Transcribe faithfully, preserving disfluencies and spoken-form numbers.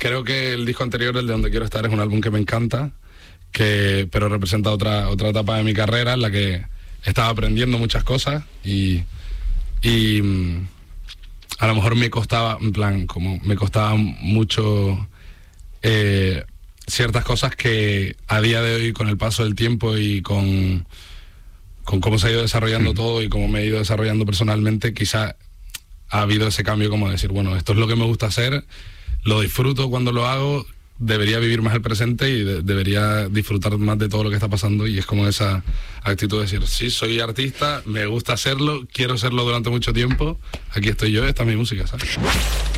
creo que el disco anterior, el de Donde Quiero Estar, es un álbum que me encanta, que pero representa otra, otra etapa de mi carrera en la que estaba aprendiendo muchas cosas y, y mm, a lo mejor me costaba, en plan, como me costaba mucho eh, ciertas cosas que a día de hoy, con el paso del tiempo y con, con cómo se ha ido desarrollando mm. todo y cómo me he ido desarrollando personalmente, quizá ha habido ese cambio como decir, bueno, esto es lo que me gusta hacer, lo disfruto cuando lo hago, debería vivir más el presente y de, debería disfrutar más de todo lo que está pasando, y es como esa actitud de decir, sí, soy artista, me gusta hacerlo, quiero serlo durante mucho tiempo, aquí estoy yo, esta es mi música, ¿sabes?